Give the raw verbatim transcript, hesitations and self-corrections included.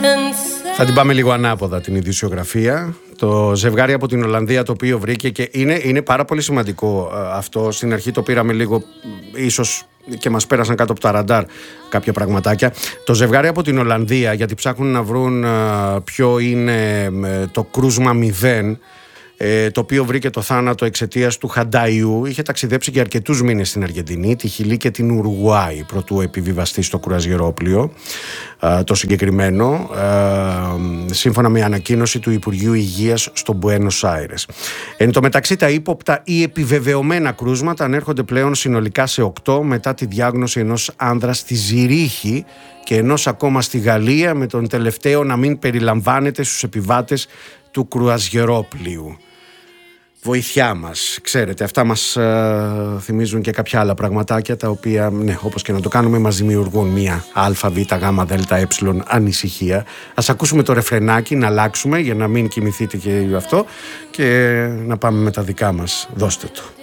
Θα την πάμε λίγο ανάποδα την ειδησιογραφία. Το ζευγάρι από την Ολλανδία το οποίο βρήκε, και είναι, είναι πάρα πολύ σημαντικό αυτό. Στην αρχή το πήραμε λίγο, ίσως και μας πέρασαν κάτω από τα ραντάρ κάποια πραγματάκια. Το ζευγάρι από την Ολλανδία, γιατί ψάχνουν να βρουν ποιο είναι το κρούσμα μηδέν, το οποίο βρήκε το θάνατο εξαιτίας του χανταϊού. Είχε ταξιδέψει για αρκετούς μήνες στην Αργεντινή, τη Χιλή και την Ουρουάη προτού επιβιβαστεί στο κρουαζιερόπλοιο το συγκεκριμένο, σύμφωνα με ανακοίνωση του Υπουργείου Υγείας στο Μπουένος Άιρες. Εν τω μεταξύ, τα ύποπτα ή επιβεβαιωμένα κρούσματα ανέρχονται πλέον συνολικά σε οκτώ, μετά τη διάγνωση ενός άνδρα στη Ζηρίχη και ενός ακόμα στη Γαλλία, με τον τελευταίο να μην περιλαμβάνεται στους επιβάτες του κρουαζιερόπλοιου. Βοηθιά μας, ξέρετε, αυτά μας ε, θυμίζουν και κάποια άλλα πραγματάκια, τα οποία, ναι, όπως και να το κάνουμε, μας δημιουργούν μια α, β, γ, δ, ε ανησυχία. Ας ακούσουμε το ρεφρενάκι, να αλλάξουμε για να μην κοιμηθείτε και αυτό, και να πάμε με τα δικά μας. Δώστε το.